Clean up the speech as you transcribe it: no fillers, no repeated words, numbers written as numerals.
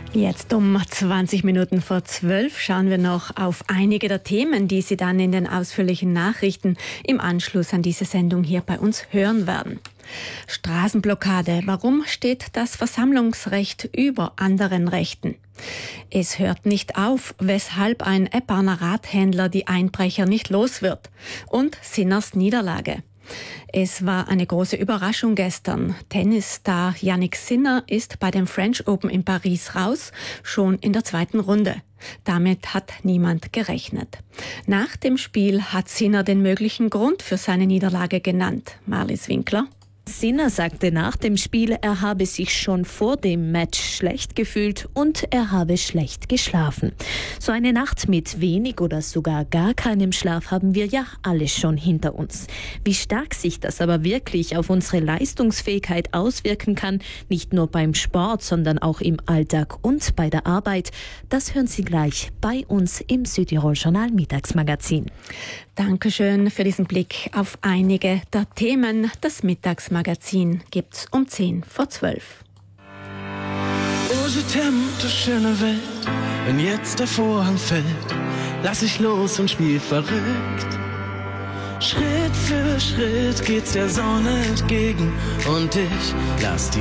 Jetzt um 20 Minuten vor 12 schauen wir noch auf einige der Themen, die Sie dann in den ausführlichen Nachrichten im Anschluss an diese Sendung hier bei uns hören werden. Straßenblockade. Warum steht das Versammlungsrecht über anderen Rechten? Es hört nicht auf, weshalb ein Eppaner Radhändler die Einbrecher nicht los wird. Und Sinners Niederlage. Es war eine große Überraschung gestern. Tennisstar Jannik Sinner ist bei dem French Open in Paris raus, schon in der zweiten Runde. Damit hat niemand gerechnet. Nach dem Spiel hat Sinner den möglichen Grund für seine Niederlage genannt. Marlies Winkler. Sinner sagte nach dem Spiel, er habe sich schon vor dem Match schlecht gefühlt und er habe schlecht geschlafen. So eine Nacht mit wenig oder sogar gar keinem Schlaf haben wir ja alle schon hinter uns. Wie stark sich das aber wirklich auf unsere Leistungsfähigkeit auswirken kann, nicht nur beim Sport, sondern auch im Alltag und bei der Arbeit, das hören Sie gleich bei uns im Südtirol Journal Mittagsmagazin. Dankeschön für diesen Blick auf einige der Themen. Das Mittagsmagazin gibt's um 10 vor 12. Oh, je t'aime, du schöne Welt, wenn jetzt der Vorhang fällt, lass ich los und spiel verrückt. Schritt für Schritt geht's der Sonne entgegen und ich lass die